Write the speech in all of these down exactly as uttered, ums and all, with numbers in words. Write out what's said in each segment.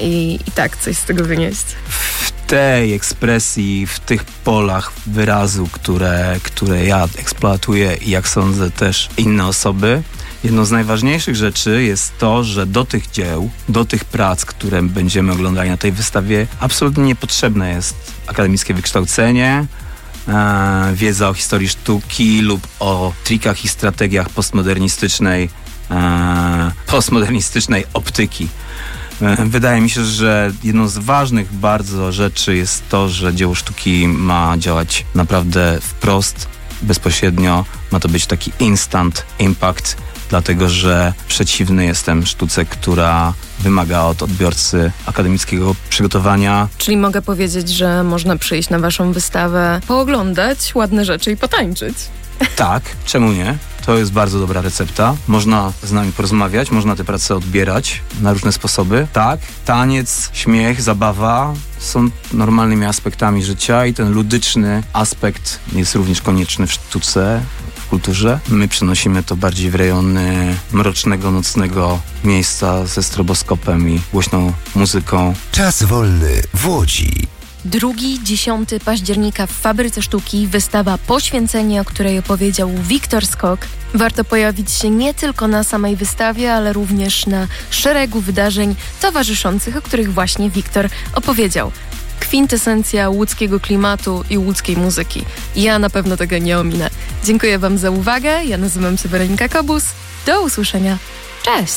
i, i tak coś z tego wynieść. W tej ekspresji, w tych polach wyrazu, które, które ja eksploatuję i jak sądzę też inne osoby, jedną z najważniejszych rzeczy jest to, że do tych dzieł, do tych prac, które będziemy oglądali na tej wystawie, absolutnie niepotrzebne jest akademickie wykształcenie, e, wiedza o historii sztuki lub o trikach i strategiach postmodernistycznej, e, postmodernistycznej optyki. E, wydaje mi się, że jedną z ważnych bardzo rzeczy jest to, że dzieło sztuki ma działać naprawdę wprost, bezpośrednio. Ma to być taki instant impact, dlatego że przeciwny jestem sztuce, która wymaga od odbiorcy akademickiego przygotowania. Czyli mogę powiedzieć, że można przyjść na waszą wystawę, pooglądać ładne rzeczy i potańczyć. Tak, czemu nie? To jest bardzo dobra recepta. Można z nami porozmawiać, można te prace odbierać na różne sposoby. Tak, taniec, śmiech, zabawa są normalnymi aspektami życia i ten ludyczny aspekt jest również konieczny w sztuce, w kulturze. My przenosimy to bardziej w rejony mrocznego, nocnego miejsca ze stroboskopem i głośną muzyką. Czas wolny w Łodzi. drugiego do dziesiątego października w Fabryce Sztuki wystawa Poświęcenie, o której opowiedział Wiktor Skok. Warto pojawić się nie tylko na samej wystawie, ale również na szeregu wydarzeń towarzyszących, o których właśnie Wiktor opowiedział. Kwintesencja łódzkiego klimatu i łódzkiej muzyki. Ja na pewno tego nie ominę. Dziękuję wam za uwagę. Ja nazywam się Weronika Kobus. Do usłyszenia. Cześć!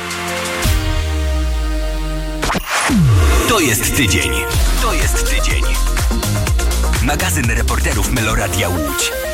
To jest tydzień. To jest tydzień. Magazyn reporterów Meloradia Łódź.